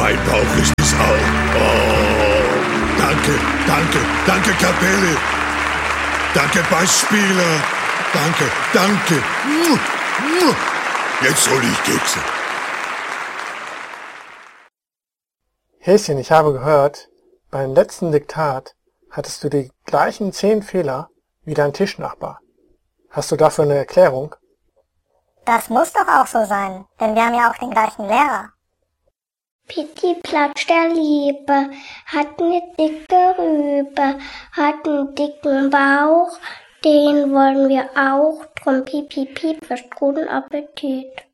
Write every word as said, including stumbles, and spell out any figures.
Mein Bauch ist es auch. Oh, danke, danke, danke Kapelle. Danke Bassspieler. Danke, danke. Jetzt hol ich Kekse. Häschen, ich habe gehört, beim letzten Diktat hattest du die gleichen zehn Fehler wie dein Tischnachbar. Hast du dafür eine Erklärung? Das muss doch auch so sein, denn wir haben ja auch den gleichen Lehrer. Pitti Platsch der Liebe hat eine dicke Rübe, hat einen dicken Bauch, den wollen wir auch, drum piep piep piep, für guten Appetit.